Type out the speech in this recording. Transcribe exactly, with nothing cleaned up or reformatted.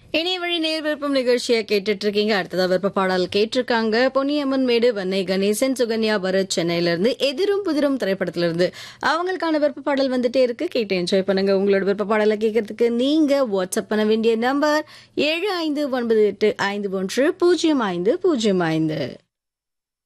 இணைய வழி நேர் விருப்பம் நிகழ்ச்சியை கேட்டுட்டு இருக்கீங்க. அடுத்ததா விருப்ப பாடல் கேட்டிருக்காங்க. பொன்னியம்மன் மேடு, வன்னை கணேசன், சுகன்யா பரத் சென்னையில இருந்து. எதிரும் புதிரும் திரைப்படத்துல இருந்து அவங்களுக்கான விருப்ப பாடல் வந்துட்டே இருக்கு. கேட்டு என்ஜாய் பண்ணுங்க. உங்களோட விருப்ப பாடலை கேட்கறதுக்கு நீங்க வாட்ஸ்அப் பண்ண வேண்டிய நம்பர் ஏழு ஐந்து ஒன்பது எட்டு ஐந்து ஒன்று பூஜ்ஜியம் ஐந்து பூஜ்ஜியம் ஐந்து.